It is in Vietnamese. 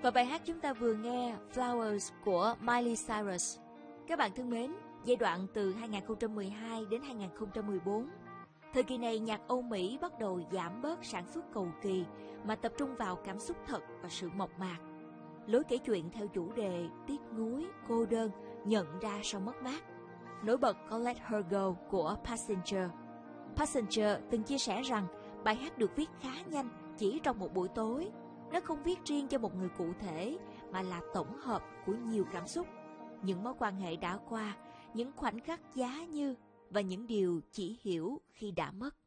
Và bài hát chúng ta vừa nghe Flowers của Miley Cyrus. Các bạn thân mến, giai đoạn từ 2012 đến 2014, thời kỳ này nhạc Âu Mỹ bắt đầu giảm bớt sản xuất cầu kỳ mà tập trung vào cảm xúc thật và sự mộc mạc. Lối kể chuyện theo chủ đề tiếc nuối, cô đơn, nhận ra sau mất mát. Nổi bật có Let Her Go của Passenger. Passenger từng chia sẻ rằng bài hát được viết khá nhanh chỉ trong một buổi tối. Nó không viết riêng cho một người cụ thể mà là tổng hợp của nhiều cảm xúc, những mối quan hệ đã qua, những khoảnh khắc giá như và những điều chỉ hiểu khi đã mất.